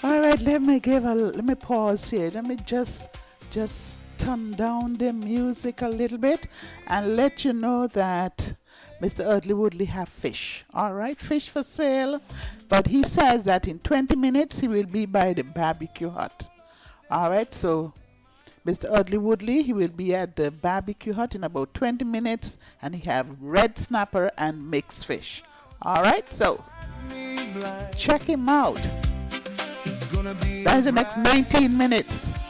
All right, let me pause here. Let me just turn down the music a little bit and let you know that Mr. Earthly Woodley have fish. All right, fish for sale. But he says that in 20 minutes he will be by the barbecue hut. All right, so Mr. Earthly Woodley, he will be at the barbecue hut in about 20 minutes and he have red snapper and mixed fish. All right, so check him out. That's the next 19 minutes.